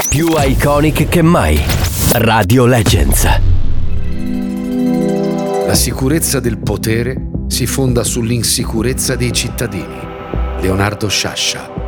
Più iconic che mai. Radio Legends. La sicurezza del potere si fonda sull'insicurezza dei cittadini. Leonardo Sciascia.